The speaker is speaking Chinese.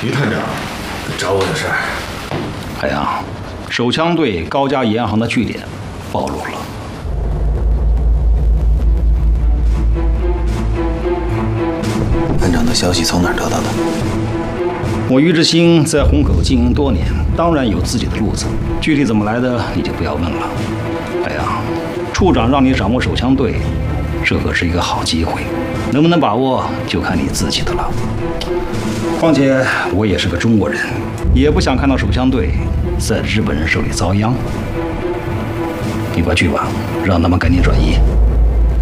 于探长，找我有事儿。 海洋，手枪队高家盐行的据点暴露了。 探长的消息从哪儿得到的？ 我于志兴在虹口经营多年，当然有自己的路子，具体怎么来的你就不要问了。海洋，处长让你掌握手枪队，这可是一个好机会，能不能把握就看你自己的了。况且我也是个中国人，也不想看到手枪队在日本人手里遭殃。你快去吧，让他们赶紧转移。